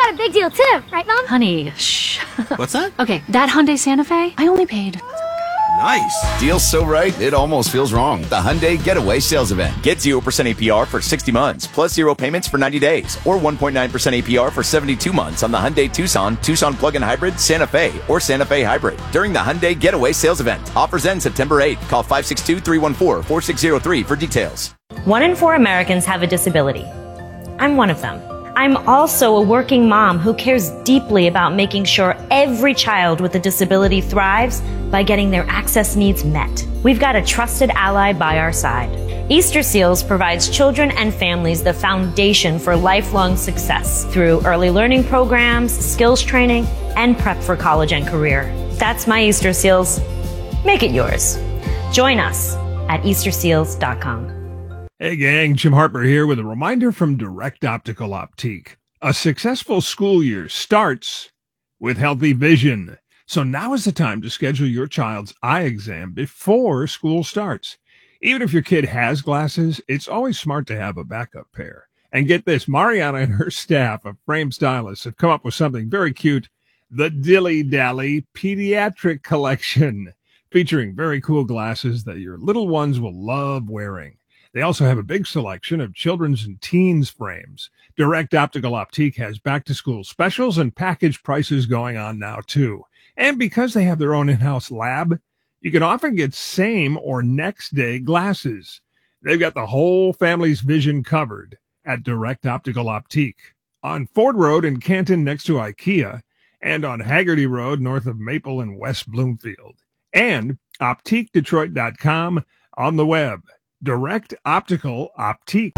got a big deal too, right, Mom? Honey, shh. What's that? Okay, that Hyundai Santa Fe, I only paid. Nice. Deal so right, it almost feels wrong. The Hyundai Getaway Sales Event. Get 0% APR for 60 months, plus 0 payments for 90 days, or 1.9% APR for 72 months on the Hyundai Tucson, Tucson Plug-in Hybrid, Santa Fe, or Santa Fe Hybrid during the Hyundai Getaway Sales Event. Offers end September 8th. Call 562-314-4603 for details. 1 in 4 Americans have a disability. I'm one of them. I'm also a working mom who cares deeply about making sure every child with a disability thrives by getting their access needs met. We've got a trusted ally by our side. Easter Seals provides children and families the foundation for lifelong success through early learning programs, skills training, and prep for college and career. That's my Easter Seals. Make it yours. Join us at easterseals.com. Hey gang, Jim Harper here with a reminder from Direct Optical Optique. A successful school year starts with healthy vision. So now is the time to schedule your child's eye exam before school starts. Even if your kid has glasses, it's always smart to have a backup pair. And get this, Mariana and her staff of frame stylists have come up with something very cute, the Dilly Dally Pediatric Collection, featuring very cool glasses that your little ones will love wearing. They also have a big selection of children's and teens frames. Direct Optical Optique has back-to-school specials and package prices going on now, too. And because they have their own in-house lab, you can often get same or next-day glasses. They've got the whole family's vision covered at Direct Optical Optique. On Ford Road in Canton next to IKEA, and on Haggerty Road north of Maple in West Bloomfield. And OptiqueDetroit.com on the web. Direct Optical Optique.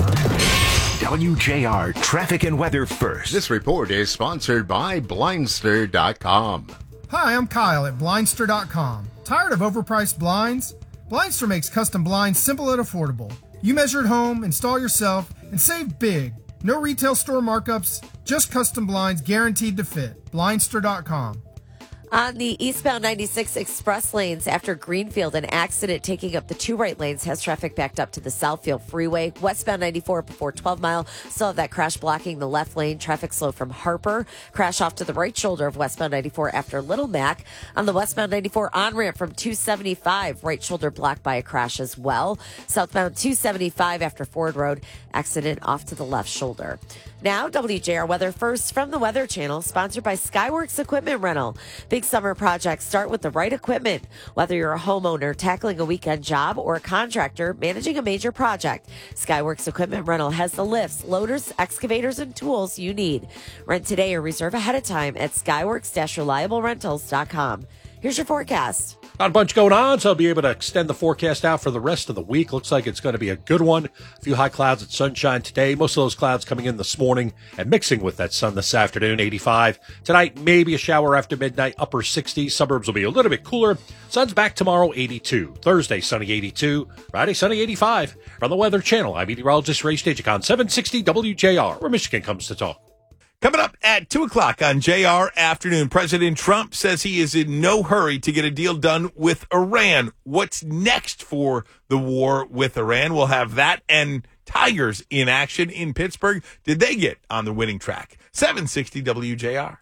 WJR Traffic and Weather First. This report is sponsored by Blindster.com. Hi, I'm Kyle at Blindster.com. Tired of overpriced blinds? Blindster makes custom blinds simple and affordable. You measure at home, install yourself, and save big. No retail store markups, just custom blinds guaranteed to fit. Blindster.com. On the eastbound 96 express lanes after Greenfield, an accident taking up the 2 right lanes has traffic backed up to the Southfield Freeway. Westbound 94 before 12 Mile still have that crash blocking the left lane. Traffic slow from Harper. Crash off to the right shoulder of westbound 94 after Little Mac. On the westbound 94 on-ramp from 275, right shoulder blocked by a crash as well. Southbound 275 after Ford Road, accident off to the left shoulder. Now, WJR Weather First from the Weather Channel, sponsored by Skyworks Equipment Rental. Big summer projects start with the right equipment. Whether you're a homeowner tackling a weekend job or a contractor managing a major project, Skyworks Equipment Rental has the lifts, loaders, excavators, and tools you need. Rent today or reserve ahead of time at skyworks-reliablerentals.com. Here's your forecast. Not a bunch going on, so I'll be able to extend the forecast out for the rest of the week. Looks like it's going to be a good one. A few high clouds and sunshine today. Most of those clouds coming in this morning and mixing with that sun this afternoon, 85. Tonight, maybe a shower after midnight, upper 60s. Suburbs will be a little bit cooler. Sun's back tomorrow, 82. Thursday, sunny 82. Friday, sunny 85. From the Weather Channel, I'm meteorologist Ray Stagicon, 760 WJR, where Michigan comes to talk. Coming up at 2 o'clock on JR Afternoon, President Trump says he is in no hurry to get a deal done with Iran. What's next for the war with Iran? We'll have that and Tigers in action in Pittsburgh. Did they get on the winning track? 760 WJR.